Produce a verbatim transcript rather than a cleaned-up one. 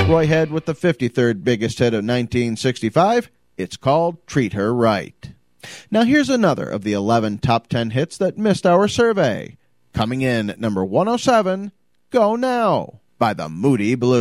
Roy Head with the fifty-third biggest hit of nineteen sixty-five. It's called Treat Her Right. Now here's another of the eleven top ten hits that missed our survey. Coming in at number one oh seven, Go Now by the Moody Blues.